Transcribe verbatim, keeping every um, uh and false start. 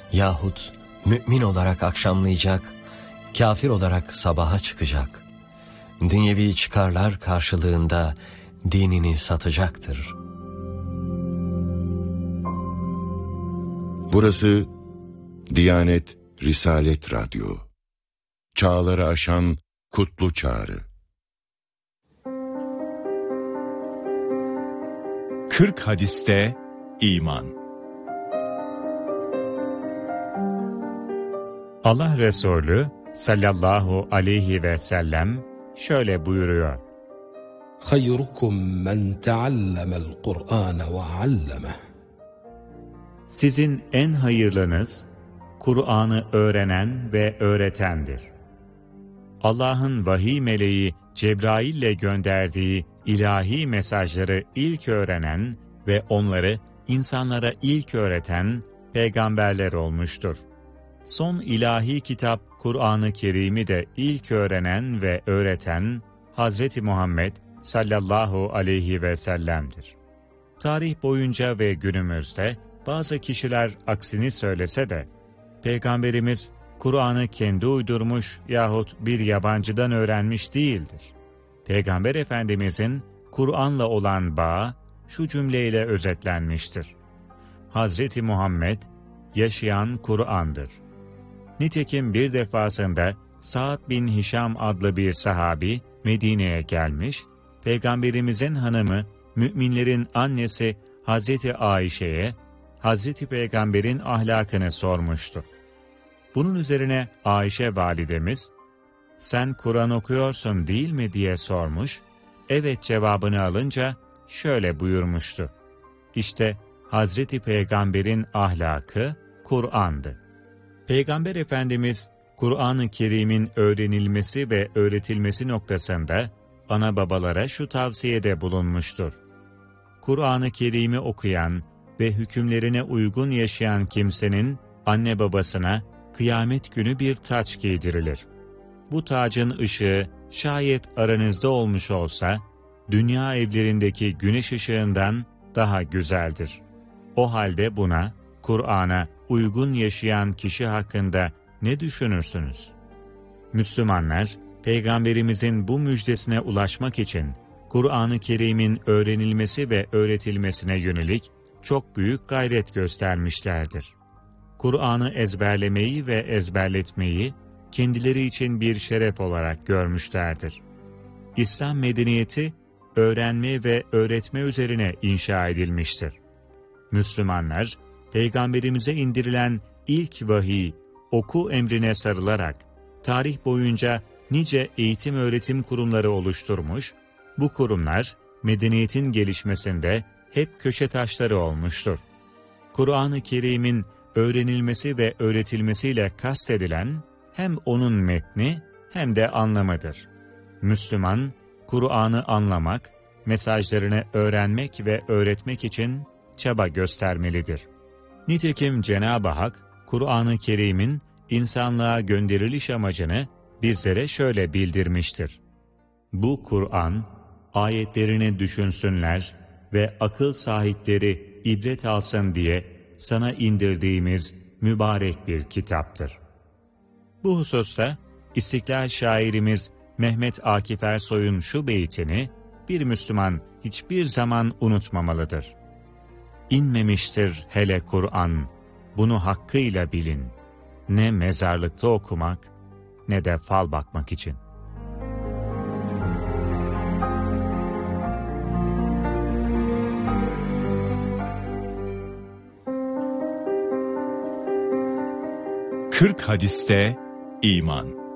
yahut mümin olarak akşamlayacak, kafir olarak sabaha çıkacak. Dünyevi çıkarlar karşılığında dinini satacaktır. Burası Diyanet Risalet Radyo. Çağları aşan kutlu çağrı. kırk hadiste iman. Allah Resulü sallallahu aleyhi ve sellem şöyle buyuruyor: Hayrukum men teallemel Kur'an ve allemeh. Sizin en hayırlınız Kur'an'ı öğrenen ve öğretendir. Allah'ın vahiy meleği Cebrail'le gönderdiği ilahi mesajları ilk öğrenen ve onları insanlara ilk öğreten peygamberler olmuştur. Son ilahi kitap Kur'an-ı Kerim'i de ilk öğrenen ve öğreten Hazreti Muhammed sallallahu aleyhi ve sellem'dir. Tarih boyunca ve günümüzde bazı kişiler aksini söylese de, Peygamberimiz Kur'an'ı kendi uydurmuş yahut bir yabancıdan öğrenmiş değildir. Peygamber Efendimizin Kur'an'la olan bağı şu cümleyle özetlenmiştir: Hazreti Muhammed yaşayan Kur'an'dır. Nitekim bir defasında Sa'd bin Hişam adlı bir sahabi Medine'ye gelmiş, Peygamberimizin hanımı, müminlerin annesi Hazreti Ayşe'ye Hazreti Peygamber'in ahlakını sormuştu. Bunun üzerine Ayşe validemiz, "Sen Kur'an okuyorsun değil mi?" diye sormuş, evet cevabını alınca şöyle buyurmuştu: İşte Hazreti Peygamber'in ahlakı Kur'an'dı. Peygamber Efendimiz, Kur'an-ı Kerim'in öğrenilmesi ve öğretilmesi noktasında ana babalara şu tavsiyede bulunmuştur: Kur'an-ı Kerim'i okuyan ve hükümlerine uygun yaşayan kimsenin anne babasına kıyamet günü bir taç giydirilir. Bu tacın ışığı şayet aranızda olmuş olsa, dünya evlerindeki güneş ışığından daha güzeldir. O halde buna, Kur'an'a uygun yaşayan kişi hakkında ne düşünürsünüz? Müslümanlar, Peygamberimizin bu müjdesine ulaşmak için Kur'an-ı Kerim'in öğrenilmesi ve öğretilmesine yönelik çok büyük gayret göstermişlerdir. Kur'an'ı ezberlemeyi ve ezberletmeyi kendileri için bir şeref olarak görmüşlerdir. İslam medeniyeti öğrenme ve öğretme üzerine inşa edilmiştir. Müslümanlar, Peygamberimize indirilen ilk vahiy, oku emrine sarılarak tarih boyunca nice eğitim öğretim kurumları oluşturmuş, bu kurumlar medeniyetin gelişmesinde hep köşe taşları olmuştur. Kur'an-ı Kerim'in öğrenilmesi ve öğretilmesiyle kastedilen hem onun metni hem de anlamıdır. Müslüman, Kur'an'ı anlamak, mesajlarını öğrenmek ve öğretmek için çaba göstermelidir. Nitekim Cenab-ı Hak, Kur'an-ı Kerim'in insanlığa gönderiliş amacını bizlere şöyle bildirmiştir: Bu Kur'an, ayetlerini düşünsünler ve akıl sahipleri ibret alsın diye sana indirdiğimiz mübarek bir kitaptır. Bu hususta İstiklal şairimiz Mehmet Akif Ersoy'un şu beytini bir Müslüman hiçbir zaman unutmamalıdır: İnmemiştir hele Kur'an, bunu hakkıyla bilin, ne mezarlıkta okumak ne de fal bakmak için. kırk hadiste iman.